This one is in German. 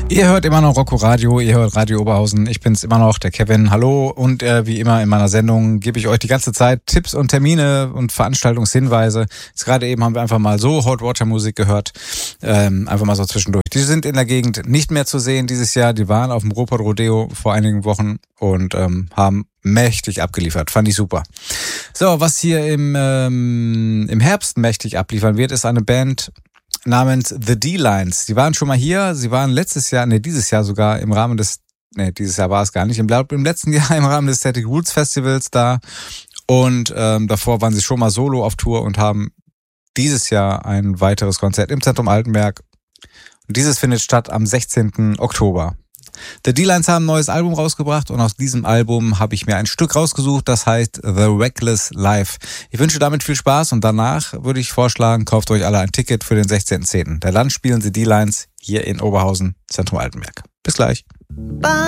Ihr hört immer noch Rocco Radio, ihr hört Radio Oberhausen. Ich bin's immer noch, der Kevin. Hallo und wie immer in meiner Sendung gebe ich euch die ganze Zeit Tipps und Termine und Veranstaltungshinweise. Jetzt gerade eben haben wir einfach mal so Hot Water Musik gehört, einfach mal so zwischendurch. Die sind in der Gegend nicht mehr zu sehen dieses Jahr. Die waren auf dem Ruhrpott Rodeo vor einigen Wochen und haben mächtig abgeliefert. Fand ich super. So, was hier im Herbst mächtig abliefern wird, ist eine Band namens The D-Lines. Die waren schon mal hier, sie waren dieses Jahr sogar im Rahmen des, dieses Jahr war es gar nicht, im letzten Jahr im Rahmen des Static Roots Festivals da und davor waren sie schon mal solo auf Tour und haben dieses Jahr ein weiteres Konzert im Zentrum Altenberg. Und dieses findet statt am 16. Oktober. The D-Lines haben ein neues Album rausgebracht und aus diesem Album habe ich mir ein Stück rausgesucht, das heißt The Reckless Life. Ich wünsche damit viel Spaß und danach würde ich vorschlagen, kauft euch alle ein Ticket für den 16.10. Dann spielen The D-Lines hier in Oberhausen, Zentrum Altenberg. Bis gleich.